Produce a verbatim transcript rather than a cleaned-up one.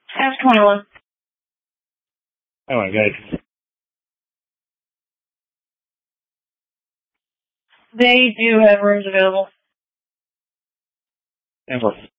F twenty-one. Oh my god. They do have rooms available. And for